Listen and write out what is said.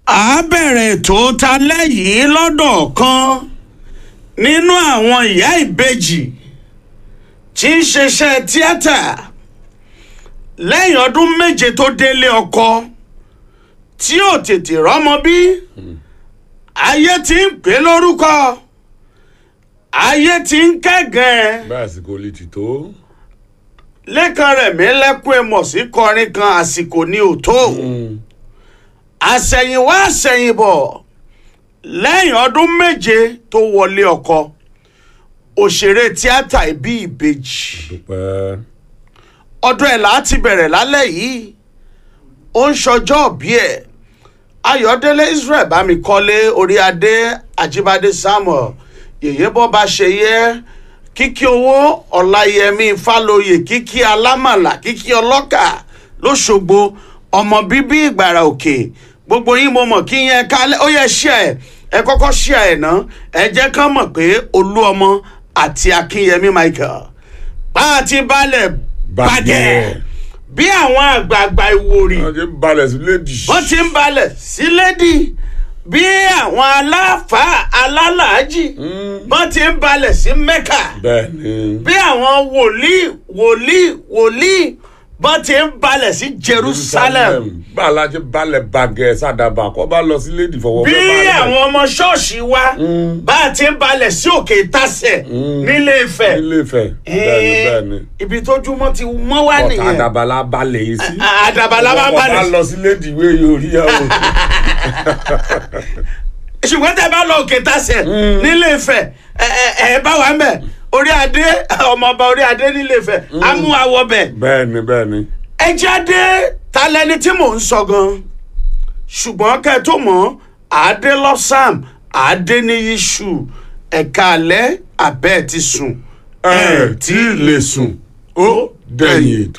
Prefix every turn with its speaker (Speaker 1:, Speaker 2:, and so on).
Speaker 1: a bẹ̀rẹ̀ ètò talẹ́ yìí lọ́dọ̀ kan nínú àwọn ìyá ìbejì tí ń ṣiṣẹ́ tíátà lẹ́yìn ọdún 7 tó délé ọkọ tí ò tètè rọ́mọ bí ayé ti ń pè lórúkọ ayé ti ń kẹ́gàn.
Speaker 2: bá àsìkò lè ti tó.
Speaker 1: lẹ́kan rẹ̀ mi lẹ́kún ẹ̀mọ̀ sí kọrin kan àsìkò ní òtó àsẹ̀yìnwá àsẹ̀yìnbọ̀ lẹ́yìn ọdún 7 tó wọlé ọkọ òṣèré tíátà ìbí ìbejì ọdún ẹ̀ láti bẹ̀rẹ̀ lálẹ́ yìí ó ń ṣọjọ́ bí ẹ̀ Ayọ̀délé Israel Bámikọ́lé orí adé Ajíbádé Samuel yèyé bọ́ bá ṣe yẹ kíkí owó Ọláyẹmí Fálóyè kíkí alámàlà kíkí ọlọ́kà lóṣogbo ọmọ bíbí Ìgbàrà Òkè gbogbo yín mo mọ̀ kí yẹn kálẹ̀ ó yẹ ṣíà ẹ kọ́kọ́ ṣíà ẹ̀ ná ẹ jẹ́ kán mọ̀ pé Olúọmọ àti Akínyẹmí Michael bá a ti balẹ̀ bàjẹ́ bí àwọn àgbààgbà Ìwòrì
Speaker 2: wọ́n ti ń balẹ̀ sí lédi.
Speaker 1: wọ́n ti ń balẹ̀ sí lédi bí àwọn aláfàá alálàájì wọ́n ti ń balẹ̀ sí Mẹ́kà
Speaker 2: bẹ́ẹ̀ni.
Speaker 1: bí àwọn wòlíì wọ́n ti ń balẹ̀ sí Jerusalem
Speaker 2: bá a láti balẹ̀ bàgẹ́ sàdàbà kọ́ bá lọ sí lédi fọwọ́
Speaker 1: bí àwọn ọmọ ṣọ́ọ̀ṣì wa bá a ti ń balẹ̀ sí Òkè Ìtàsẹ̀ nílé Ifẹ̀
Speaker 2: nílé Ifẹ̀ bẹ́ẹ̀ni.
Speaker 1: ibi tójúmọ́ ti mọ́ wá nìyẹn
Speaker 2: àdàbàlà balẹ̀ yìí sí.
Speaker 1: àdàbàlà bá balẹ̀
Speaker 2: sí. bá lọ sí lédi ìwé yóò rí ẹ̀ o.
Speaker 1: ṣùgbọ́n tẹ́ bá lọ Òkè Ìtàsẹ̀ nílé Ifẹ̀ ẹ bá wà ń bẹ̀ orí adé ọmọọba orí adé nílé Ifẹ̀ amú awọ bẹ̀.
Speaker 2: bẹ́ẹ̀ni.
Speaker 1: ẹ jáde ta lẹni tí mò ń sọ gan ṣùgbọ́n kẹ́ ẹ tó mọ̀ àádé lọ́sàm àádé ní yíṣù ẹ̀ka alẹ́ àbẹ́ẹ̀ ti sùn
Speaker 2: ẹ̀ tí ì lè sùn ó dẹ̀yìn.